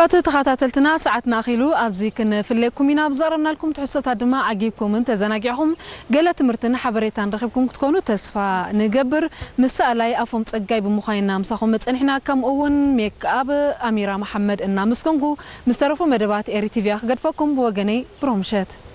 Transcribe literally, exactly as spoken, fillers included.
كبرات تخاتلتنا ساعتنا أخيلو أبزي كن في الليكم ينا بزارنا لكم تحسوا تدما عجيبكم أنت زناجعهم قالت مرتنا حبريتان رخبكم تكونوا تسفى نجبر مسألة أفهم تجايب مخاينا مسخهم إحنا كم أون ميك أب أميرة محمد إننا مسكونجو مسترفو مدبات إيري تي في أخ قد فكم بوجني برمشات